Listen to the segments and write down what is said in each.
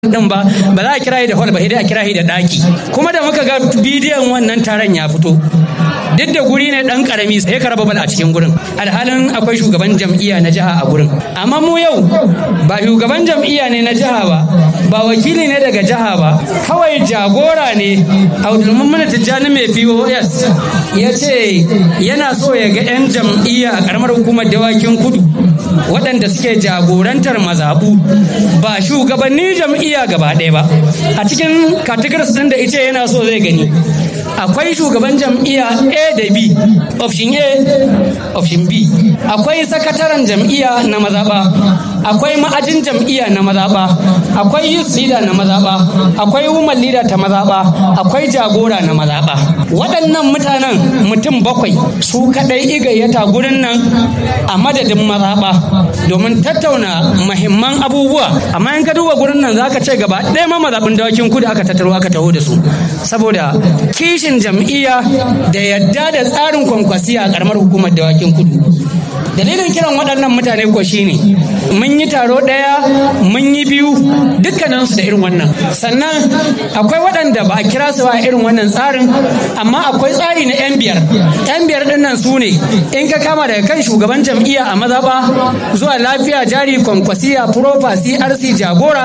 din ba za a kira shi da hall ba sai dai a kira shi da daki. Kuma da muka ga bidiyon wannan taron ya fito, duk da guri ne dan karami sai ka raba bal a cikin gurin, alhalin akwai shugaban jam'iyya na jiha a gurin. Amma mu yau ba shugaban jam'iyya ne na jiha ba wakili ne daga jiha ba, kawai jagora ne Abdulmumin Tijjani mai POS ya ce yana so ya ga 'yan jam'iyya a karamar hukumar Dawakin Kudu waɗanda suke jagorantar mazaɓu, ba shugabanni jam'iyya gaba ɗaya ba. A cikin categories ɗin da ita yana so zai gani, akwai shugaban jam'iyya A da B, option A, option B, akwai sakataren jam'iyya na mazaɓa, akwai ma'ajin jam'iyya na mazaɓa, akwai youth leader na mazaɓa, akwai woman leader ta mazaɓa, akwai jagora na mazaɓa. Waɗannan mutanen mutum 7 su kaɗai igayyata gurin nan a madadin mazaɓa domin tattauna muhimman abubuwa. Amma in ka duba gurin nan zaka ce gaba ɗaya ma mazaɓin Dawakin Kudu aka tattaro aka taho da su, saboda kishin jam'iyya da yadda da tsarin kwankwasiya a ƙaramar hukumar Dawakin Kudu. Dalilin kiran waɗannan mutane ko shine mun yi taro ɗaya, mun yi 2, dukkaninsu da irin wannan. Sannan akwai waɗanda ba a kira su ba irin wannan tsarin, amma akwai tsari na 'yan biyar. 'Yan biyar ɗin nan su ne in ka kama daga kan shugaban jam'iyya a mazaɓa zuwa lafiya jari kwankwasiya profa CRC jagora.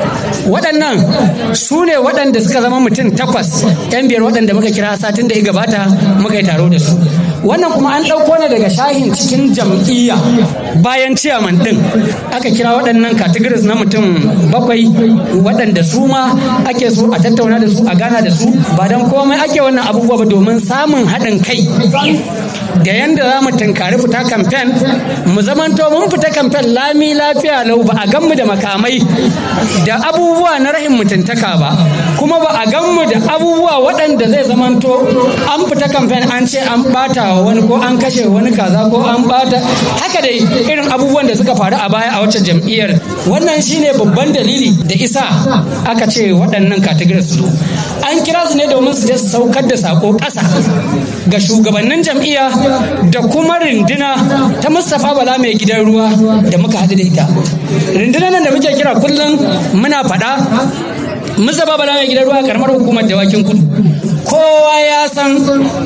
Waɗannan su ne waɗanda suka zama mutum 8, 'yan biyar waɗanda muka kira satin da ya gabata muka yi taro da su. Wannan kuma an ɗauko ne daga shahin cikin jam'iyya bayan ciyaman ɗin aka kira waɗannan categories na mutum 7 waɗanda su ma ake so a tattauna da su, a gana da su, ba don komai ake wannan abubuwa ba domin samun haɗin kai da yanda za mu tunkari fita kamfen, mu zamanto mun fita kamfen lami lafiya lau, ba a ganmu da makamai da abubuwa na rahin mutuntaka ba, kuma ba a ganmu da abubuwa waɗanda zai zamanto an fita kamfen an ce an ɓata wani ko an kashe wani kaza ko an ɓata haka dai irin abubuwan da suka faru a baya a wacce jam'iyyar. Wannan shine babban dalili da isa aka ce waɗannan categories su zo. An kira su ne domin su je su saukar da sako ƙasa ga shugabannin jam'iyya da kuma rinduna ta Mustapha Bala mai gidan ruwa da muka haɗu da ita. Rundunar nan da muke kira kullum muna faɗa, Mustapha Bala mai gidan ruwa karamar hukumar Dawakin Kudu, kowa ya san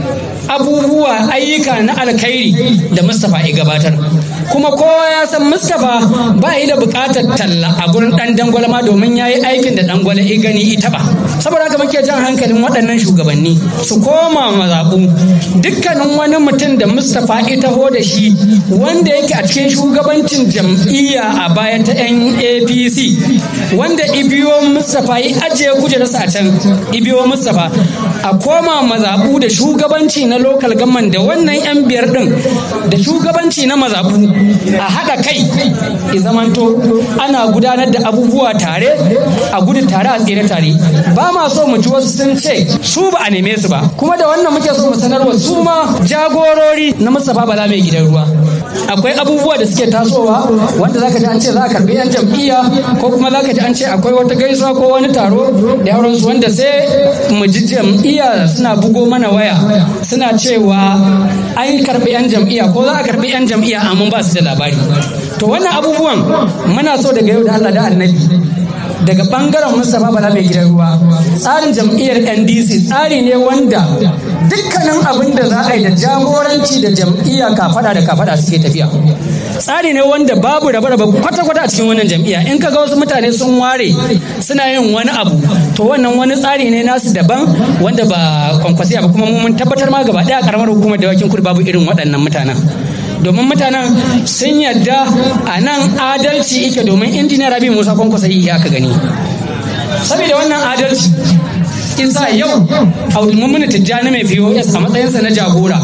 abubuwa ayyuka na alkhairi da Mustapha ya gabatar, kuma kowa ya san Mustapha ba yi da bukatar talla a gurin dan dangwalama domin ya yi aikin da dangwala ya gani ita ba. Saboda haka muke jan hankalin waɗannan shugabanni su koma mazaɓu. Dukkanin wani mutum da Mustapha ya taho da shi wanda yake a cikin shugabancin jam'iyya a baya ta NAPC, wanda ibiyo Mustapha ya ajiye kujerarsa a can, ibiyo Mustapha a koma mazaɓu da shugabanci na local government da wannan 'yan biyar din da shugabanci na mazaɓu a haɗa kai, ya zamanto ana gudanar da abubuwa tare, a gudu tare, a tsere tare. Ba ma so mu ji wasu sun ce su ba a neme su ba, kuma da wannan muke so mu sanarwa su ma jagorori na Mustapha Bala mai gidan ruwa. Akwai abubuwa da suke tasowa wanda zaka ji an ce za a karbi 'yan jam'iyya, ko kuma zaka ji an ce akwai wata gaisuwa ko wani taro da yaransu, wanda sai mu ji jam'iyya suna bugo mana waya suna cewa an karbi 'yan jam'iyya ko za a karbi 'yan jam'iyya amma ba su da labari. To wannan abubuwan muna so daga yau da Allah da Annabi, daga bangaren Mustapha Bala mai gidan ruwa, tsarin jam'iyyar NDC tsari ne wanda dukkanin abin da za a yi da jagoranci da jam'iyya kafada da kafada suke tafiya. Tsari ne wanda babu rabe-rabe kwata-kwata a cikin wannan jam'iyya. In ka ga wasu mutane sun ware suna yin wani abu, to wannan wani tsari ne nasu daban wanda ba kwankwasiya ba. Kuma mun tabbatar ma gaba ɗaya karamar hukumar Dawakin Kudu babu irin waɗannan mutanen, domin mutanen sun yadda a nan adalci ike, domin injiniya Rabi Musa Kwankwasa yi aka gani. Saboda wannan adalci isa yau Abdulmumin Tijjani mai POS a matsayinsa na jagora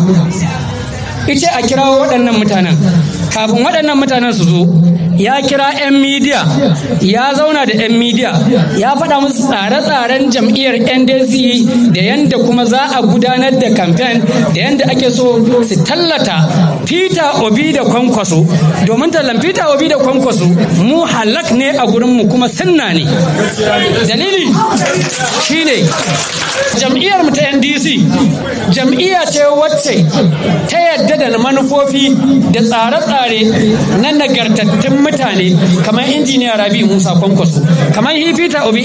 ice a kirawo waɗannan mutanen. Kafin waɗannan mutanen su zo, ya kira 'yan midiya, ya zauna da 'yan midiya, ya faɗa musu tsare-tsaren jam'iyyar NDC da yanda kuma za a gudanar da kamfen, da yanda ake so su tallata Peter Obi da Kwankwaso, domin tallan Peter Obi da Kwankwaso mu halak ne a gurinmu kuma sunna ne. Dalili shine jam'iyyar mu ta NDC jam'iyya ce wacce ta yadda da manufofi da tsare-tsare na nagartattun mutane kamar injiniya Rabi Musa Kwankwaso, kamar Peter Obi